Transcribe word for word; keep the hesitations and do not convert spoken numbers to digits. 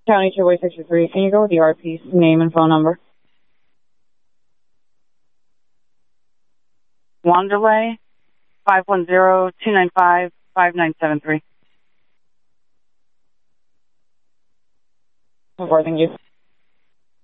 County two sixty-three, can you go with the R P's name and phone number? Wanderley, five one zero, two nine five, five nine seven three. Thank you.